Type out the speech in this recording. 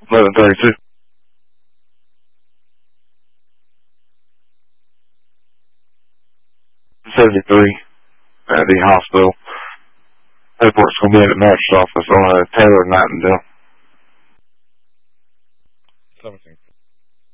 11:32. '73 at the hospital. Paperwork's going to be at the nurse's office on Taylor Nightingale.